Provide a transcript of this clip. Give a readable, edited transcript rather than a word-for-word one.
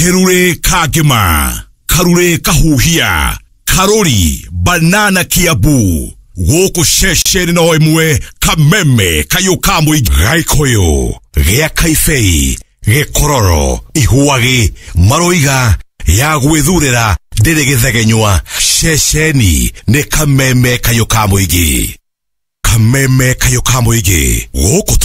Kerure kagema, karure kahuhia, karori, banana kiabu. Woko sheshe no emwe, kameme, kayo kamui, gaikoyo, gea kaifei, ge kororo, ihuagi, maroiga, ya gwethurera, deregethegenywa, shesheni, ne kameme kayo kamuigi. Kameme kayo kamuigi, woko